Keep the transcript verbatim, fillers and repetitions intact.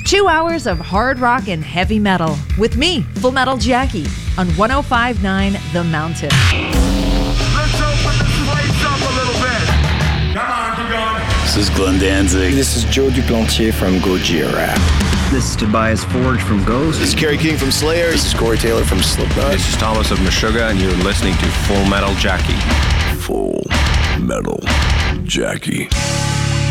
Two hours of hard rock and heavy metal with me, Full Metal Jackie, on one oh five point nine The Mountain. Let's open this place up a little bit. Come on, keep going. This is Glenn Danzig. This is Joe Duplantier from Gojira. This is Tobias Forge from Ghost. This is Kerry King from Slayer. This is Corey Taylor from Slipknot. This is Thomas of Meshuggah, and you're listening to Full Metal Jackie. Full Metal Jackie.